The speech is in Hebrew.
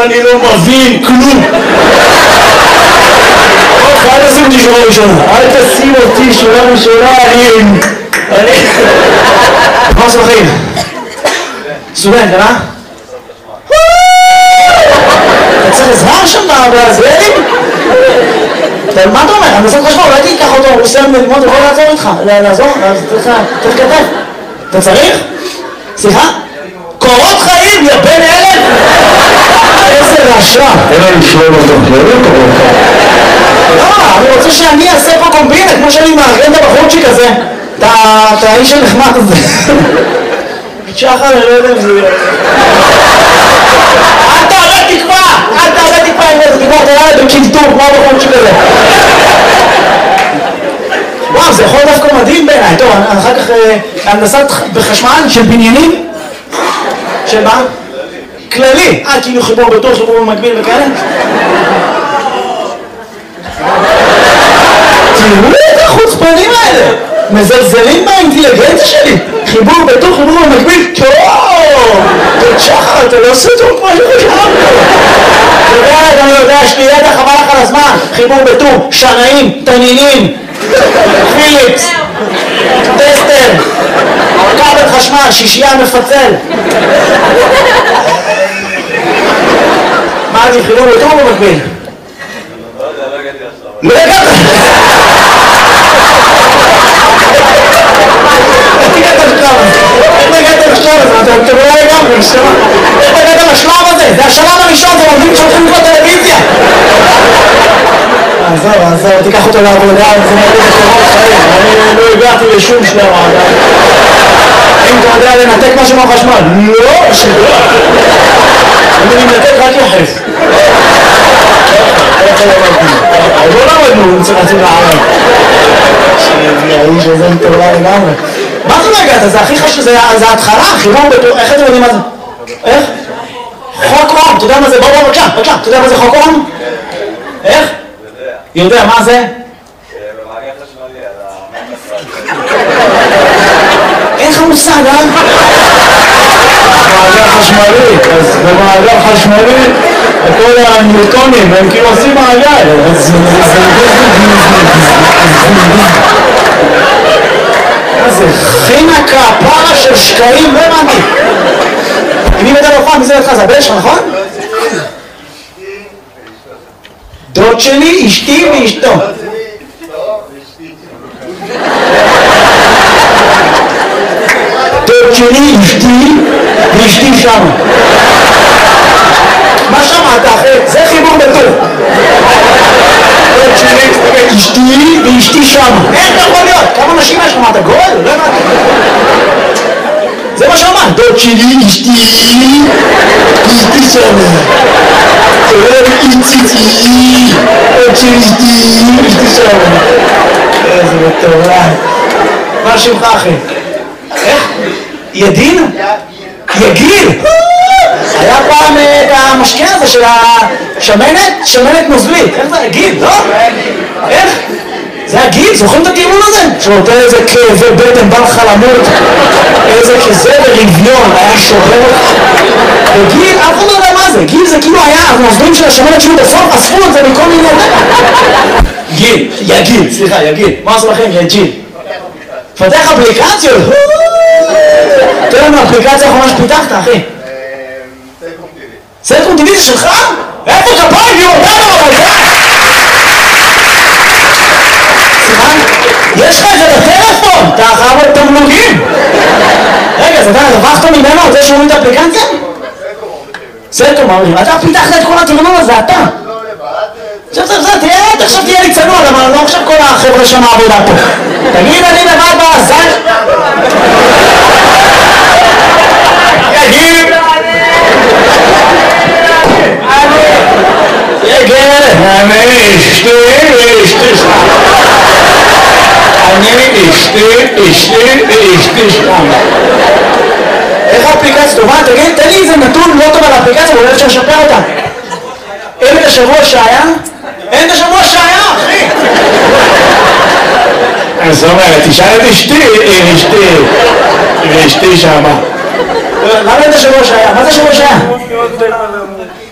אני לא מבין כלום. אל תשים אותי שורה ראשונה. אל תשים אותי שורה ראשונה, אני... מה עושה בחיים? סטודנט, אה? אתה צריך עזרה שם בהסברים? מה אתה אומר? הנדסת חשמל, אולי תיקח אותו, הוא סיים ללמוד, הוא יכול לעזור איתך. לעזור? צריך כתב. אתה צריך? סליחה? קורות חיים, יא בן אלף! איזה רשע! אין לי לשלול אותו, לא קורות חיים. לא, אני רוצה שאני אעשה פה קומבינה, כמו שאני מארגן את הבחורצ'יק הזה. אתה האיש הנחמד הזה. שחר, אני לא יודע אם זה יהיה. אל תעלה תקווה! אל תעלה תקווה עם איזה תקווה, אתה יאללה בקינטור, כמו הבחורצ'יק הזה. וואו, זה יכול דווקא מדהים בעיניי. טוב, אחר כך הנדסת בחשמל של בניינים? של מה? כללי. כאילו חיבור בטוח, חיבור במקביל וכאלה? תראו את החוצפנים האלה! מזלזלים באינטליגנציה שלי! חיבור בטוח, חיבור במקביל? טוב! שחר, אתה לא עושה טוב כמו שחשבתי! אני יודע, יש לי ידע חבל לך על הזמן! חיבור בטוח, שנאים, תנינים, פיליפס, טסטר, כבל חשמל, שישייה מפצל. מה אני, חיבור בטוח במקביל? לא הגעת! איך הגעת לשלב הזה? אתה לא לגמרי, איך הגעת לשלב הזה? זה השלב הראשון, זה עובדים שהולכים לכל טלוויזיה. עזוב, תיקח אותו לעבודה, זה מראה בקורות חיים. אני לא הגעתי לשום שלב עדיין. אם אתה יודע לנתק משהו מהחשמל? לא, שדוע. אם אני מנתק רק יחס. עוד לא למדנו, נצא לערב. האיש הזה מטורלה לגמרי. מה זה לא הגעת? זה הכי חשוב, זה ההתחלה, חיבור בטוח, איך אתם יודעים מה זה? איך? חוק אום, אתה יודע מה זה? בוא, בבקשה, אתה יודע מה זה חוק אום? איך? יודע, מה זה? במעגל חשמלי, על אין לך מושג, אה? במעגל חשמלי, אז במעגל חשמלי כל הניוטונים הם כאילו עושים מעגל. זה חינה כפרה של שקעים, לא הבנתי. מי מדבר בפעם? מי זה לך? זה הבן שלך, נכון? דוד שלי, אשתי ואשתו. דוד שלי, אשתי ואשתי שם. מה שמעת אחי? זה חיבור בטוח. דוד שלי, אשתי ואשתי שם. איך אתה יכול להיות? כמה נשים יש לך? מה אתה גול? לא הבנתי. זה מה שאמרת. דוד שלי, אשתי ואשתי שם. איציצי, עוד שלישתי, אשתי שם. איזה מטורף. מה שמך אחי? איך? ידין? יגיל? היה פעם את המשקה הזה של השמנת? שמנת נוזלית. איך זה? יגיל, לא? איך? זה הגיל, זוכרים את הטיעון הזה? שנותן איזה כאבי בטן, בא לך למות, איזה כזה ורביון, היה שובר. וגיל, אף אחד לא יודע מה זה, גיל זה כאילו היה, הנוזלים של השמנת שהוא בסוף, אספו את זה מכל מיני... גיל, יגיל, סליחה, יגיל, מה עשו לכם? יגיל. פתח אפליקציות? תראה לנו אפליקציה האחרונה שפיתחת, אחי. סלקום TV זה שלך? איפה כפיים? היא אותנו אבל זה? יש לך את זה בטלפון, אתה חייב את תמלוגים. רגע, אז אתה רווחת ממנו על זה שהוא את האפליקציה? סלקום אומרים, אתה פיתחת את כל התרנון הזה, אתה. עכשיו תהיה לי צנוע, למה לא עכשיו כל החבר'ה שם העבודה פה. תגיד, אני לבד בעזר. יגיד. יגל, אני אשתי שם. אני אשתי שם. איך האפליקציה טובה? תגיד, תן לי איזה נתון לא טוב על האפליקציה, ואולי אפשר לשפר אותה. אין את השבוע שהיה? אין את השבוע שהיה, אחי! זאת אומרת, תשאל את אשתי שמה. למה אין את השבוע שהיה? מה זה השבוע שהיה?